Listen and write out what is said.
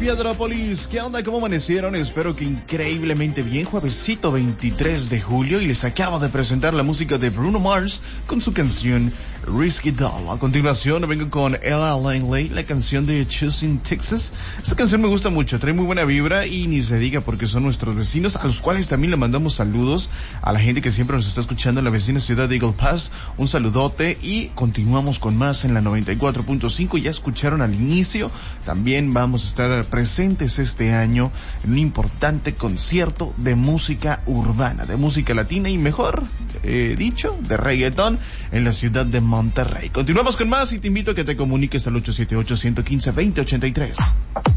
Piedrópolis, ¿qué onda? ¿Cómo amanecieron? Espero que increíblemente bien. Juevesito 23 de julio y les acabo de presentar la música de Bruno Mars con su canción Risky Doll. A continuación vengo con Ella Langley, la canción de Choosing Texas. Esta canción me gusta mucho, trae muy buena vibra y ni se diga porque son nuestros vecinos, a los cuales también le mandamos saludos a la gente que siempre nos está escuchando en la vecina ciudad de Eagle Pass. Un saludote y continuamos con más en la 94.5. Ya escucharon al inicio, también vamos a estar presentes este año en un importante concierto de música urbana, de música latina y mejor dicho, de reggaetón en la ciudad de Monterrey. Continuamos con más y te invito a que te comuniques al 878-115-2083.